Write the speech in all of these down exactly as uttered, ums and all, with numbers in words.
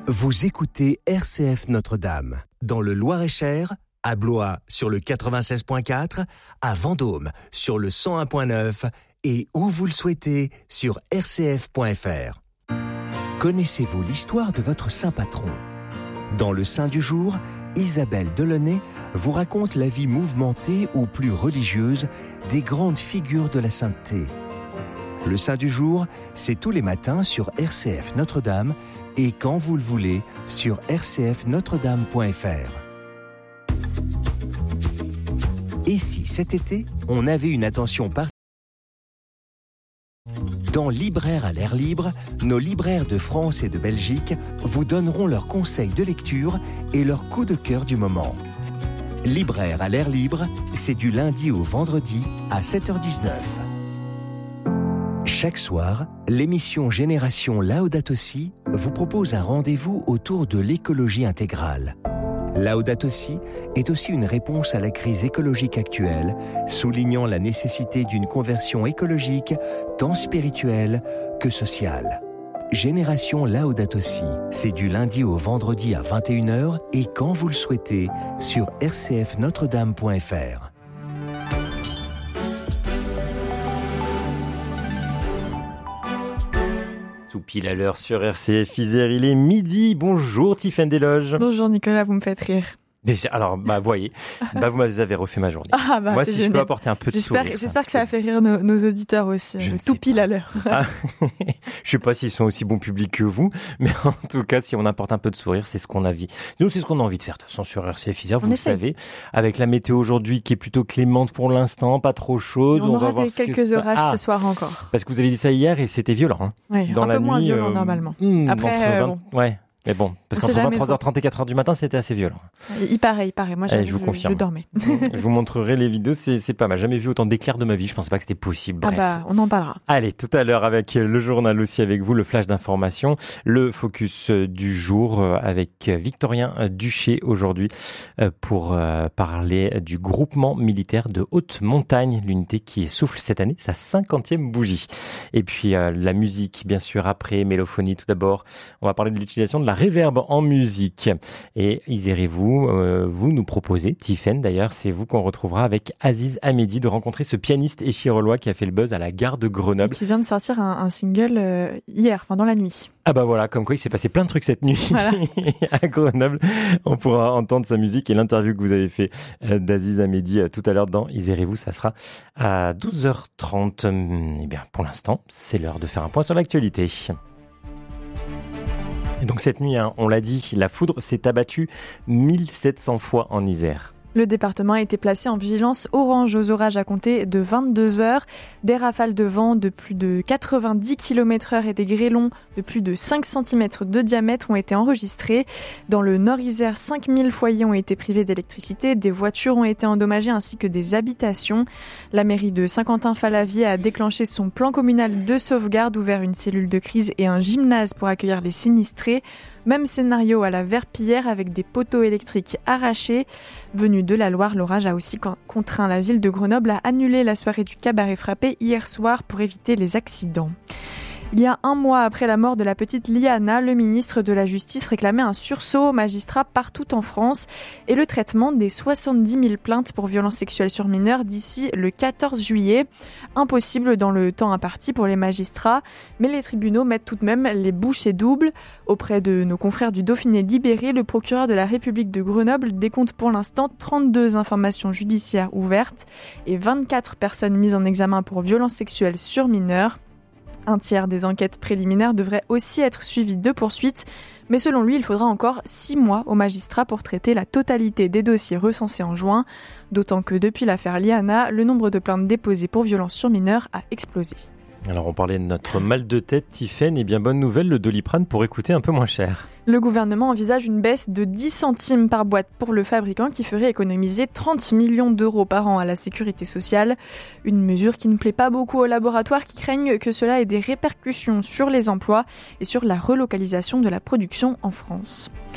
Vous écoutez R C F Notre-Dame, dans le Loir-et-Cher, à Blois sur le quatre-vingt-seize virgule quatre, à Vendôme sur le cent un virgule neuf et où vous le souhaitez sur r c f point f r. Connaissez-vous l'histoire de votre saint patron ? Dans le Saint du jour, Isabelle Delaunay vous raconte la vie mouvementée ou plus religieuse des grandes figures de la sainteté. Le Saint du jour, c'est tous les matins sur R C F Notre-Dame et quand vous le voulez sur r c f notre dame point f r. Et si cet été, on avait une attention particulière ? Dans Libraire à l'air libre, nos libraires de France et de Belgique vous donneront leurs conseils de lecture et leurs coups de cœur du moment. Libraire à l'air libre, c'est du lundi au vendredi à sept heures dix-neuf. Chaque soir, l'émission Génération Laudato Si vous propose un rendez-vous autour de l'écologie intégrale. Laudato Si est aussi une réponse à la crise écologique actuelle, soulignant la nécessité d'une conversion écologique tant spirituelle que sociale. Génération Laudato Si, c'est du lundi au vendredi à vingt et une heures et quand vous le souhaitez sur r c f notre dame point f r. Tout pile à l'heure sur R C F Isère, il est midi. Bonjour Tiffaine Desloges. Bonjour Nicolas, vous me faites rire. Alors, bah, voyez, bah, vous m'avez refait ma journée. Ah, bah, moi, si génial. Je peux apporter un peu de j'espère, sourire. J'espère que ça a fait rire nos, nos auditeurs aussi. Je tout pile pas. à l'heure. Ah, je sais pas s'ils sont aussi bon public que vous, mais en tout cas, si on apporte un peu de sourire, c'est ce qu'on a envie. Nous, c'est ce qu'on a envie de faire. De toute façon, sur R C F Isère, vous on le essaye. savez, avec la météo aujourd'hui qui est plutôt clémente pour l'instant, pas trop chaude. On, on aura va voir des, ce quelques que ça... orages ah, ce soir encore. Parce que vous avez dit ça hier et c'était violent. Hein. Oui, Dans un la peu moins nuit, violent euh, normalement. Hmm, Après, euh, vingt... bon. ouais. Mais bon, parce On qu'entre sait jamais vingt-trois heures trente et quatre heures du matin, c'était assez violent. Il paraît, il paraît. Moi, Allez, j'avais, je vous je, confirme. je dormais. Je vous montrerai les vidéos, c'est, c'est pas mal. Jamais vu autant d'éclairs de ma vie, je pensais pas que c'était possible. Bref. Ah bah, on en parlera. Allez, tout à l'heure avec le journal aussi avec vous, le flash d'information, le focus du jour avec Victorien Duché aujourd'hui pour parler du groupement militaire de haute montagne, l'unité qui souffle cette année sa cinquantième bougie. Et puis la musique, bien sûr, après, mélophonie tout d'abord. On va parler de l'utilisation de la réverb en musique. Et Isérez-vous, euh, vous nous proposez, Tiffaine d'ailleurs, c'est vous qu'on retrouvera avec Aziz Hamedi, de rencontrer ce pianiste échirolois qui a fait le buzz à la gare de Grenoble. Et qui vient de sortir un, un single euh, hier, enfin dans la nuit. Ah bah voilà, comme quoi il s'est passé plein de trucs cette nuit voilà. à Grenoble. On pourra entendre sa musique et l'interview que vous avez fait euh, d'Aziz Hamedi euh, tout à l'heure dans Isérez-vous, ça sera à douze heures trente. Eh bien, pour l'instant, c'est l'heure de faire un point sur l'actualité. Et donc cette nuit, hein, on l'a dit, la foudre s'est abattue mille sept cents fois en Isère. Le département a été placé en vigilance orange aux orages à compter de vingt-deux heures. Des rafales de vent de plus de quatre-vingt-dix kilomètres heure et des grêlons de plus de cinq centimètres de diamètre ont été enregistrés. Dans le Nord-Isère, cinq mille foyers ont été privés d'électricité, des voitures ont été endommagées ainsi que des habitations. La mairie de Saint-Quentin-Fallavier a déclenché son plan communal de sauvegarde, ouvert une cellule de crise et un gymnase pour accueillir les sinistrés. Même scénario à la Verpillière avec des poteaux électriques arrachés. Venu de la Loire, l'orage a aussi contraint la ville de Grenoble à annuler la soirée du cabaret frappé hier soir pour éviter les accidents. Il y a un mois après la mort de la petite Liana, le ministre de la Justice réclamait un sursaut aux magistrats partout en France et le traitement des soixante-dix mille plaintes pour violences sexuelles sur mineurs d'ici le quatorze juillet. Impossible dans le temps imparti pour les magistrats, mais les tribunaux mettent tout de même les bouchées doubles. Auprès de nos confrères du Dauphiné libéré, le procureur de la République de Grenoble décompte pour l'instant trente-deux informations judiciaires ouvertes et vingt-quatre personnes mises en examen pour violences sexuelles sur mineurs. Un tiers des enquêtes préliminaires devrait aussi être suivies de poursuites, mais selon lui, il faudra encore six mois aux magistrats pour traiter la totalité des dossiers recensés en juin, d'autant que depuis l'affaire Liana, le nombre de plaintes déposées pour violences sur mineurs a explosé. Alors on parlait de notre mal de tête, Tiffaine, et bien bonne nouvelle, le Doliprane pourrait coûter un peu moins cher. Le gouvernement envisage une baisse de dix centimes par boîte pour le fabricant qui ferait économiser trente millions d'euros par an à la sécurité sociale. Une mesure qui ne plaît pas beaucoup aux laboratoires qui craignent que cela ait des répercussions sur les emplois et sur la relocalisation de la production en France.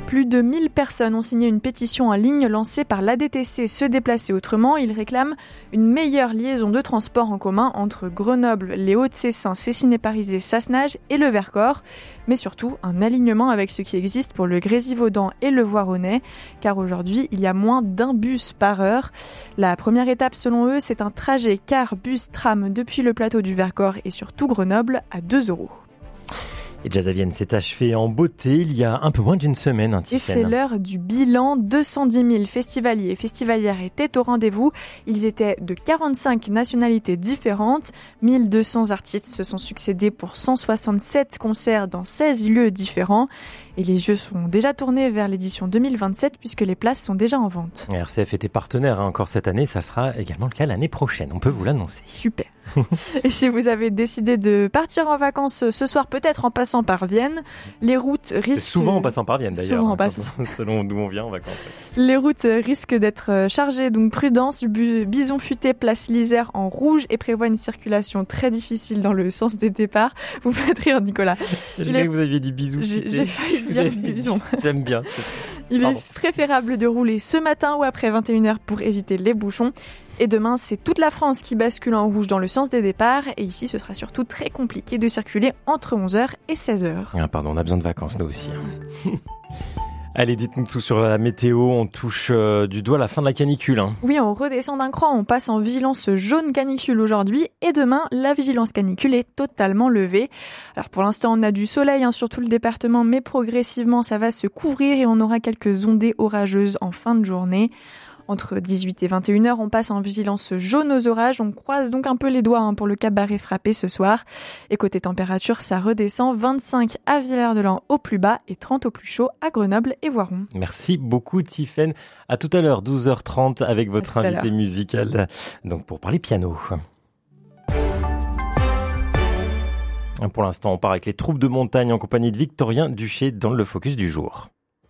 Plus de mille personnes ont signé une pétition en ligne lancée par l'A D T C Se déplacer autrement. Ils réclament une meilleure liaison de transport en commun entre Grenoble, les Hauts-de-Cessin, Cessiné-Parisé, Sassenage et le Vercors, mais surtout un alignement avec ce qui existe pour le Grésivaudan et le Voironnais, car aujourd'hui il y a moins d'un bus par heure. La première étape selon eux, c'est un trajet car bus-tram depuis le plateau du Vercors et surtout Grenoble à deux euros. Et Jazzavienne s'est achevé en beauté il y a un peu moins d'une semaine. Hein, et c'est l'heure du bilan. deux cent dix mille festivaliers et festivalières étaient au rendez-vous. Ils étaient de quarante-cinq nationalités différentes. mille deux cents artistes se sont succédés pour cent soixante-sept concerts dans seize lieux différents. Et les yeux sont déjà tournés vers l'édition deux mille vingt-sept puisque les places sont déjà en vente. R C F était partenaire hein, encore cette année, ça sera également le cas l'année prochaine, on peut vous l'annoncer. Super. Et si vous avez décidé de partir en vacances ce soir, peut-être en passant par Vienne, les routes risquent... C'est souvent en passant par Vienne d'ailleurs, souvent en hein, passant. selon d'où on vient en vacances. Les routes risquent d'être chargées, donc prudence. Bison Futé place l'Isère en rouge et prévoit une circulation très difficile dans le sens des départs. Vous faites rire Nicolas. J'ai cru que vous aviez dit bisous. J'ai, j'ai failli dire bison. J'aime bien. Il Pardon. est préférable de rouler ce matin ou après vingt et une heures pour éviter les bouchons. Et demain, c'est toute la France qui bascule en rouge dans le sens des départs. Et ici, ce sera surtout très compliqué de circuler entre onze heures et seize heures. Ah, pardon, on a besoin de vacances nous aussi. Hein. Allez, dites-nous tout sur la météo. On touche euh, du doigt la fin de la canicule. Hein. Oui, on redescend d'un cran. On passe en vigilance jaune canicule aujourd'hui. Et demain, la vigilance canicule est totalement levée. Alors pour l'instant, on a du soleil hein, sur tout le département. Mais progressivement, ça va se couvrir et on aura quelques ondées orageuses en fin de journée. Entre dix-huit et vingt et une heures, on passe en vigilance jaune aux orages. On croise donc un peu les doigts hein, pour le cabaret frappé ce soir. Et côté température, ça redescend. vingt-cinq à Villers-de-Lans au plus bas et trente au plus chaud à Grenoble et Voiron. Merci beaucoup Tiffaine. À tout à l'heure, douze heures trente avec votre invité musical. Donc pour parler piano. Pour l'instant, on part avec les troupes de montagne en compagnie de Victorien Duché dans le focus du jour.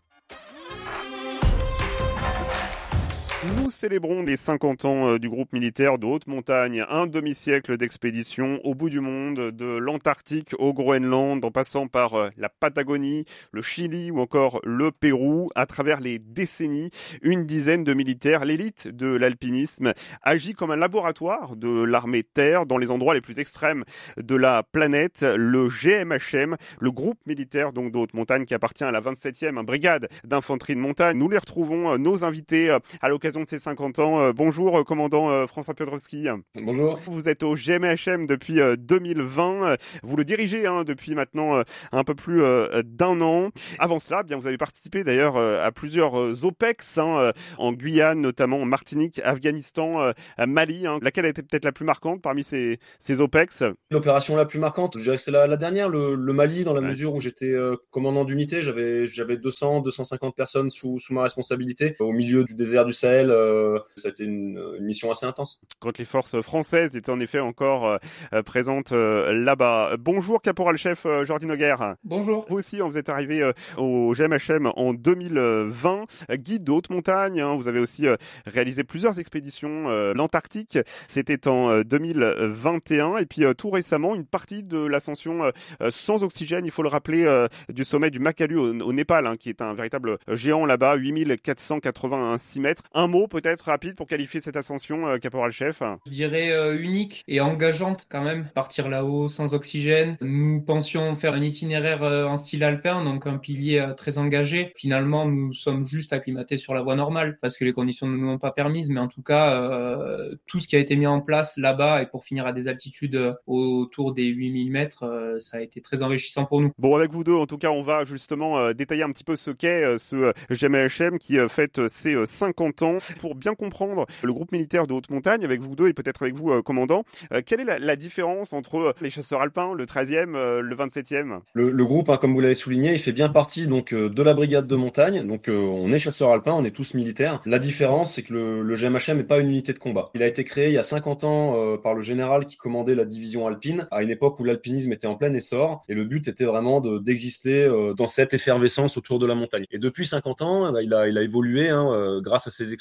Nous célébrons les cinquante ans du groupe militaire de haute montagne, un demi-siècle d'expédition au bout du monde, de l'Antarctique au Groenland, en passant par la Patagonie, le Chili ou encore le Pérou. À travers les décennies, une dizaine de militaires, l'élite de l'alpinisme, agit comme un laboratoire de l'armée de terre dans les endroits les plus extrêmes de la planète. Le G M H M, le groupe militaire donc de haute montagne qui appartient à la vingt-septième brigade d'infanterie de montagne. Nous les retrouvons, nos invités, à l'occasion de ces cinquante ans. Bonjour, commandant François Piotrowski. Bonjour. Vous êtes au G M H M depuis deux mille vingt. Vous le dirigez hein, depuis maintenant un peu plus d'un an. Avant cela, bien, vous avez participé d'ailleurs à plusieurs O P E X hein, en Guyane, notamment en Martinique, Afghanistan, Mali. Hein. Laquelle a été peut-être la plus marquante parmi ces, ces O P E X? L'opération la plus marquante, je dirais que c'est la, la dernière, le, le Mali, dans la ouais. mesure où j'étais euh, commandant d'unité. J'avais, j'avais deux cents, deux cent cinquante personnes sous, sous ma responsabilité, au milieu du désert du Sahel. Euh, ça a été une, une mission assez intense. Quand les forces françaises étaient en effet encore euh, présentes euh, là-bas. Bonjour, caporal-chef euh, Jordi Noguer. Bonjour. Vous aussi, hein, vous êtes arrivé euh, au G M H M en deux mille vingt, guide de haute montagne. Hein, vous avez aussi euh, réalisé plusieurs expéditions. Euh, L'Antarctique, c'était en euh, deux mille vingt et un. Et puis euh, tout récemment, une partie de l'ascension euh, sans oxygène, il faut le rappeler, euh, du sommet du Makalu au, au Népal, hein, qui est un véritable géant là-bas, huit mille quatre cent quatre-vingt-six mètres. Un mot peut-être rapide pour qualifier cette ascension, euh, caporal-chef? Je dirais euh, unique et engageante quand même. Partir là-haut sans oxygène. Nous pensions faire un itinéraire euh, en style alpin, donc un pilier euh, très engagé. Finalement, nous sommes juste acclimatés sur la voie normale parce que les conditions ne nous l'ont pas permise. Mais en tout cas, euh, tout ce qui a été mis en place là-bas et pour finir à des altitudes euh, autour des huit mille mètres, euh, ça a été très enrichissant pour nous. Bon, avec vous deux, en tout cas, on va justement euh, détailler un petit peu ce qu'est euh, ce G M H M qui euh, fête euh, ses euh, cinquante ans. Pour bien comprendre le groupe militaire de haute montagne, avec vous deux et peut-être avec vous, euh, commandant, euh, quelle est la, la différence entre euh, les chasseurs alpins, le treizième, euh, le vingt-septième? Le, le groupe, hein, comme vous l'avez souligné, il fait bien partie donc euh, de la brigade de montagne. Donc euh, on est chasseurs alpins, on est tous militaires. La différence, c'est que le, le G M H M n'est pas une unité de combat. Il a été créé il y a cinquante ans euh, par le général qui commandait la division alpine, à une époque où l'alpinisme était en plein essor. Et le but était vraiment de, d'exister euh, dans cette effervescence autour de la montagne. Et depuis cinquante ans, eh ben, il, a, il a évolué hein, euh, grâce à ses explorations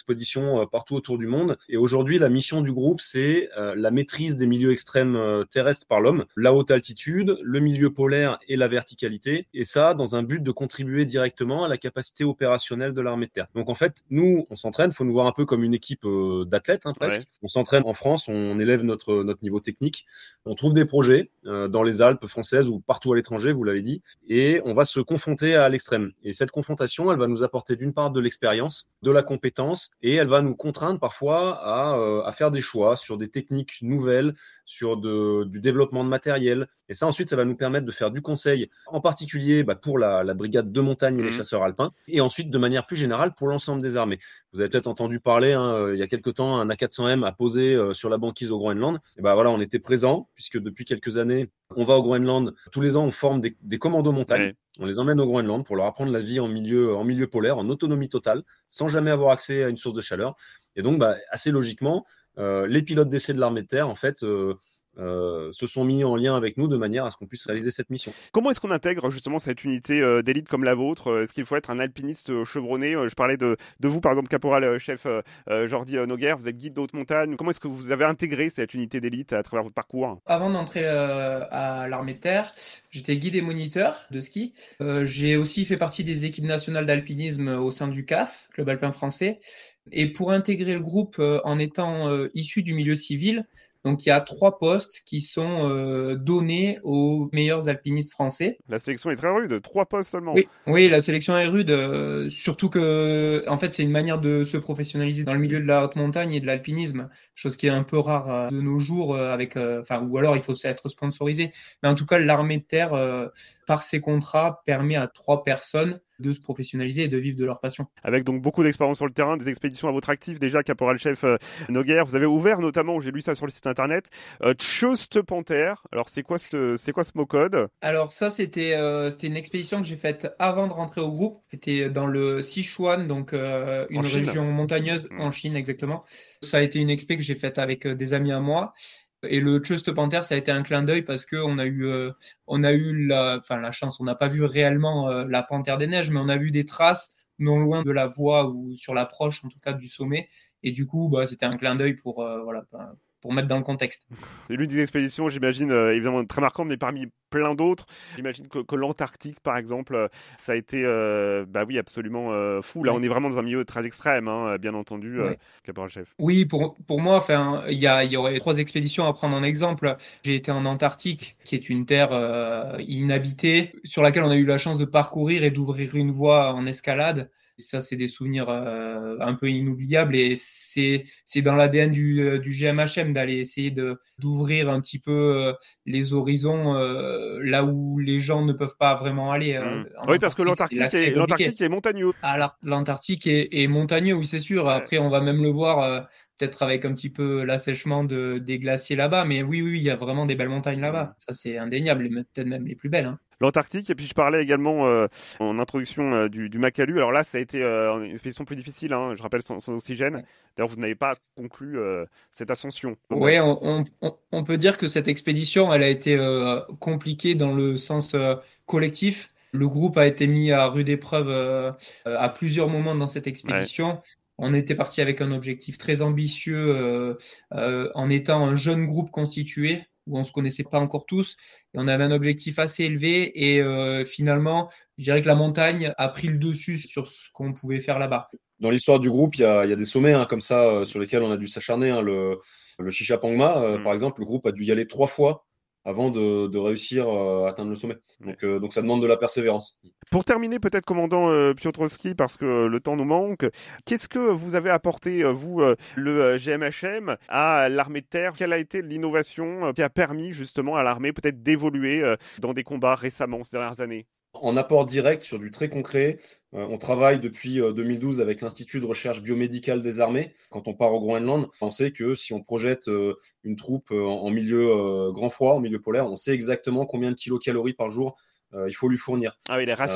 expéditions euh, partout autour du monde. Et aujourd'hui, la mission du groupe, c'est euh, la maîtrise des milieux extrêmes euh, terrestres par l'homme, la haute altitude, le milieu polaire et la verticalité. Et ça, dans un but de contribuer directement à la capacité opérationnelle de l'armée de terre. Donc en fait, nous, on s'entraîne. Il faut nous voir un peu comme une équipe euh, d'athlètes, hein, presque. Ouais. On s'entraîne en France, on élève notre notre niveau technique. On trouve des projets euh, dans les Alpes françaises ou partout à l'étranger, vous l'avez dit, et on va se confronter à l'extrême. Et cette confrontation, elle va nous apporter d'une part de l'expérience, de la compétence, et elle va nous contraindre parfois à, euh, à faire des choix sur des techniques nouvelles, sur de, du développement de matériel. Et ça, ensuite, ça va nous permettre de faire du conseil, en particulier bah, pour la, la brigade de montagne et mmh. les chasseurs alpins, et ensuite, de manière plus générale, pour l'ensemble des armées. Vous avez peut-être entendu parler, hein, il y a quelque temps, un A quatre cents M a posé euh, sur la banquise au Groenland. Et ben voilà, on était présents, puisque depuis quelques années, on va au Groenland. Tous les ans, on forme des, des commandos montagne. Ouais. On les emmène au Groenland pour leur apprendre la vie en milieu, en milieu polaire, en autonomie totale, sans jamais avoir accès à une source de chaleur. Et donc, bah, assez logiquement, euh, les pilotes d'essai de l'armée de terre, en fait, euh, Euh, se sont mis en lien avec nous de manière à ce qu'on puisse réaliser cette mission. Comment est-ce qu'on intègre justement cette unité euh, d'élite comme la vôtre ? Est-ce qu'il faut être un alpiniste chevronné ? Je parlais de, de vous, par exemple, caporal-chef euh, Jordi Noguer, vous êtes guide de haute montagne. Comment est-ce que vous avez intégré cette unité d'élite à travers votre parcours ? Avant d'entrer euh, à l'armée de terre, j'étais guide et moniteur de ski. Euh, j'ai aussi fait partie des équipes nationales d'alpinisme au sein du C A F, Club alpin français. Et pour intégrer le groupe euh, en étant euh, issu du milieu civil, donc il y a trois postes qui sont euh, donnés aux meilleurs alpinistes français. La sélection est très rude, trois postes seulement. Oui, oui, la sélection est rude, euh, surtout que en fait c'est une manière de se professionnaliser dans le milieu de la haute montagne et de l'alpinisme, chose qui est un peu rare euh, de nos jours euh, avec, enfin euh, ou alors il faut être sponsorisé. Mais en tout cas, l'armée de terre euh, par ses contrats permet à trois personnes de se professionnaliser et de vivre de leur passion. Avec donc beaucoup d'expérience sur le terrain, des expéditions à votre actif déjà, caporal-chef euh, Noguer, vous avez ouvert notamment, j'ai lu ça sur le site internet, euh, Tjöste Panther. Alors c'est quoi ce c'est quoi ce mot code ? Alors ça c'était euh, c'était une expédition que j'ai faite avant de rentrer au groupe. C'était dans le Sichuan, donc euh, une région montagneuse mmh. en Chine exactement. Ça a été une expé que j'ai faite avec euh, des amis à moi. Et le Tjöste Panther, ça a été un clin d'œil parce que on a eu, euh, on a eu la, enfin la chance, on n'a pas vu réellement euh, la panthère des neiges, mais on a vu des traces non loin de la voie ou sur l'approche, en tout cas du sommet. Et du coup, bah, c'était un clin d'œil pour, euh, voilà, pour mettre dans le contexte. C'est l'une des expéditions, j'imagine, euh, évidemment très marquante, mais parmi plein d'autres. J'imagine que, que l'Antarctique, par exemple, euh, ça a été, euh, bah oui, absolument euh, fou. Là, oui. On est vraiment dans un milieu très extrême, hein, bien entendu, euh, oui. Caporal-chef. Oui, pour pour moi, enfin, il y a il y aurait trois expéditions à prendre en exemple. J'ai été en Antarctique, qui est une terre euh, inhabitée, sur laquelle on a eu la chance de parcourir et d'ouvrir une voie en escalade. Ça, c'est des souvenirs euh, un peu inoubliables et c'est c'est dans l'A D N du du G M H M d'aller essayer de d'ouvrir un petit peu euh, les horizons euh, là où les gens ne peuvent pas vraiment aller. Euh, mmh. Oui, parce que l'Antarctique est, l'Antarctique est montagneux. Alors, l'Antarctique est, est montagneux, oui, c'est sûr. Après, ouais. On va même le voir euh, peut-être avec un petit peu l'assèchement de, des glaciers là-bas, mais oui, oui, il y a vraiment des belles montagnes là-bas. Mmh. Ça, c'est indéniable, et peut-être même les plus belles. Hein. L'Antarctique, et puis je parlais également euh, en introduction euh, du, du Makalu. Alors là, ça a été euh, une expédition plus difficile, hein, je rappelle, sans, sans oxygène. Ouais. D'ailleurs, vous n'avez pas conclu euh, cette ascension. Oui, on, on, on peut dire que cette expédition, elle a été euh, compliquée dans le sens euh, collectif. Le groupe a été mis à rude épreuve euh, à plusieurs moments dans cette expédition. Ouais. On était parti avec un objectif très ambitieux euh, euh, en étant un jeune groupe constitué, où on se connaissait pas encore tous, et on avait un objectif assez élevé, et euh, finalement, je dirais que la montagne a pris le dessus sur ce qu'on pouvait faire là-bas. Dans l'histoire du groupe, il y a, il y a des sommets hein, comme ça euh, sur lesquels on a dû s'acharner. Hein, le, le Shishapangma, euh, mmh. par exemple, le groupe a dû y aller trois fois avant de, de réussir à atteindre le sommet. Donc, euh, donc ça demande de la persévérance. Pour terminer, peut-être, commandant euh, Piotrowski, parce que euh, le temps nous manque, qu'est-ce que vous avez apporté, euh, vous, euh, le euh, G M H M, à l'armée de terre ? Quelle a été l'innovation euh, qui a permis justement à l'armée peut-être d'évoluer euh, dans des combats récemment, ces dernières années ? En apport direct sur du très concret, euh, on travaille depuis euh, deux mille douze avec l'Institut de recherche biomédicale des armées. Quand on part au Groenland, on sait que si on projette euh, une troupe euh, en milieu euh, grand froid, en milieu polaire, on sait exactement combien de kilocalories par jour euh, il faut lui fournir. Ah oui, les rations. Euh,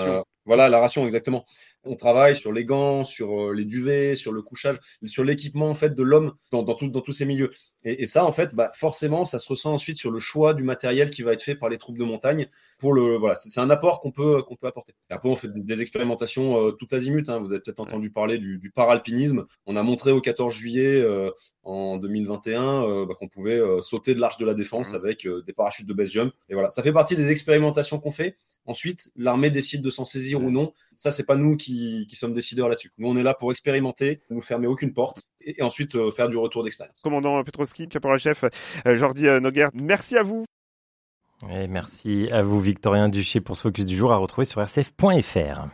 Voilà, la ration, exactement. On travaille sur les gants, sur euh, les duvets, sur le couchage, sur l'équipement en fait de l'homme dans, dans, tout, dans tous ces milieux. Et, et ça, en fait, bah, forcément, ça se ressent ensuite sur le choix du matériel qui va être fait par les troupes de montagne. Pour le, voilà, c'est, c'est un apport qu'on peut, qu'on peut apporter. Et après, on fait des, des expérimentations euh, tout azimut. Hein. Vous avez peut-être entendu parler du, du paralpinisme. On a montré au quatorze juillet euh, en deux mille vingt et un euh, bah, qu'on pouvait euh, sauter de l'Arche de la Défense mmh. avec euh, des parachutes de base jump. Et voilà, ça fait partie des expérimentations qu'on fait. Ensuite, l'armée décide de s'en saisir ou non. Ça, c'est pas nous qui, qui sommes décideurs là-dessus. Nous, on est là pour expérimenter, ne nous fermer aucune porte et, et ensuite euh, faire du retour d'expérience. Commandant Petroski, caporal-chef euh, Jordi euh, Noguer, merci à vous. Et merci à vous, Victorien Duché, pour ce focus du jour à retrouver sur r c f point f r.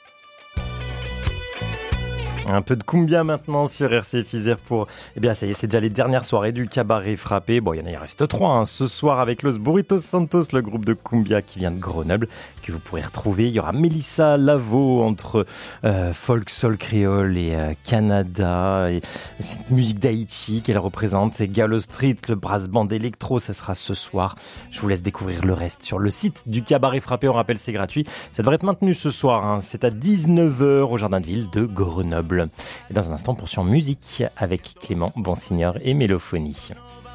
Un peu de cumbia maintenant sur R C F Isère pour... Eh bien, ça y est, c'est déjà les dernières soirées du cabaret frappé. Bon, il y en a, il reste trois. Hein. Ce soir, avec Los Burritos Santos, le groupe de cumbia qui vient de Grenoble, que vous pourrez retrouver. Il y aura Mélissa Lavo entre euh, folk, soul, créole et euh, Canada. Et cette musique d'Haïti qu'elle représente, c'est Gallo Street, le brass band électro. Ça sera ce soir. Je vous laisse découvrir le reste sur le site du cabaret frappé. On rappelle, c'est gratuit. Ça devrait être maintenu ce soir. Hein. C'est à dix-neuf heures au Jardin de Ville de Grenoble. Et dans un instant, portion musique avec Clément Bonsignor et Mélophonie.